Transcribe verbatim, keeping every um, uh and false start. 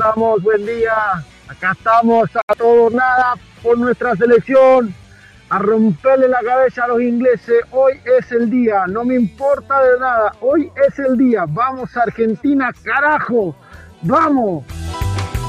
estamos? Buen día. Acá estamos a todo nada por nuestra selección. A romperle la cabeza a los ingleses. Hoy es el día. No me importa de nada. Hoy es el día. Vamos Argentina, carajo. Vamos.